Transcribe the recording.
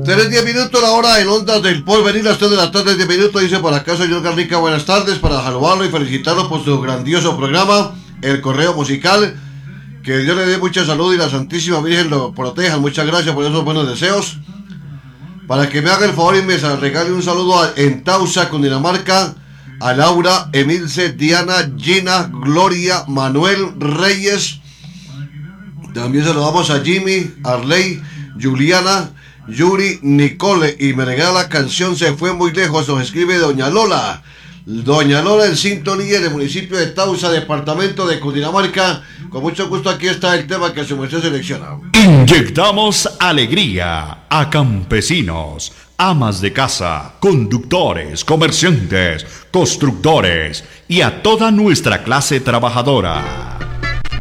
10 minutos la hora en Ondas del Porvenir, las 3 de la tarde, 10 minutos, dice por acá señor Garnica, buenas tardes, para saludarlo y felicitarlo por su grandioso programa, El Correo Musical, que Dios le dé mucha salud y la Santísima Virgen lo proteja, muchas gracias por esos buenos deseos, para que me haga el favor y me regale un saludo en Tausa, Cundinamarca, a Laura, Emilce, Diana, Gina, Gloria, Manuel, Reyes, también saludamos a Jimmy, Arley, Juliana, Yuri, Nicole, y me regala la canción Se Fue Muy Lejos, nos escribe Doña Lola. Doña Lola en sintonía en el municipio de Tausa, departamento de Cundinamarca. Con mucho gusto aquí está el tema que su merced selecciona. Inyectamos alegría a campesinos, amas de casa, conductores, comerciantes, constructores y a toda nuestra clase trabajadora.